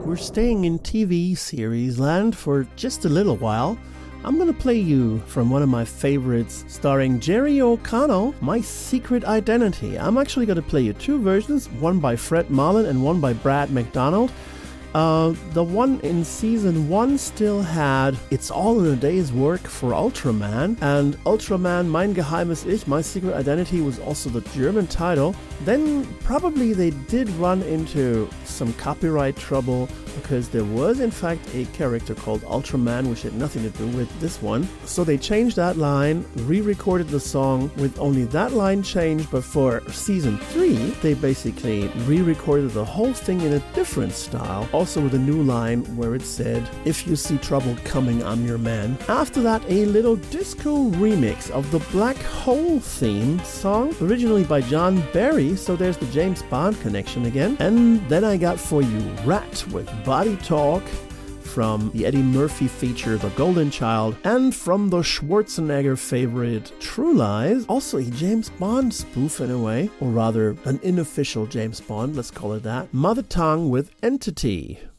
we're staying in TV series land for just a little while. I'm gonna play you from one of my favorites starring Jerry O'Connell, My Secret Identity. I'm actually gonna play you two versions, one by Fred Marlin and one by Brad McDonald. The one in season 1 still had It's All in a Day's Work for Ultraman, and Ultraman Mein Geheimes Ich, My Secret Identity was also the German title. Then probably they did run into some copyright trouble because there was in fact a character called Ultraman which had nothing to do with this one. So they changed that line, re-recorded the song with only that line changed, but for season 3 they basically re-recorded the whole thing in a different style, also with a new line where it said, If you see trouble coming, I'm your man. After that, a little disco remix of the Black Hole theme song, originally by John Barry, so there's the James Bond connection again. And then I got for you Rat with Body Talk from the Eddie Murphy feature The Golden Child, and from the Schwarzenegger favorite True Lies, also a James Bond spoof in a way, or rather an unofficial James Bond, let's call it that, Mother Tongue with Entity.